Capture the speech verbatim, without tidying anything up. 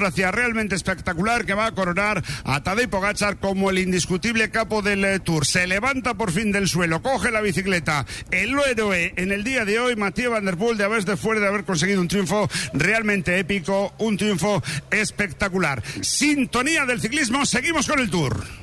Francia realmente espectacular que va a coronar a Tadej Pogačar como el indiscutible capo del eh, Tour. Se levanta por fin del suelo, coge la bicicleta, el héroe en el día de hoy, Mathieu Van Der Poel, de haber de fuera de haber conseguido un triunfo realmente épico, un triunfo espectacular. Sintonía del ciclismo, seguimos con el Tour.